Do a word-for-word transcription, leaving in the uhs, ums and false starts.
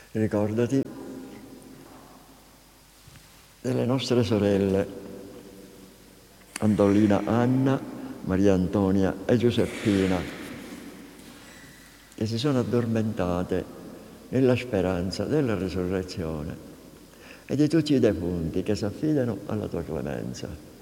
Ricordati delle nostre sorelle Antolina Anna, Maria Antonia e Giuseppina, che si sono addormentate nella speranza della risurrezione, e di tutti i defunti che si affidano alla tua clemenza.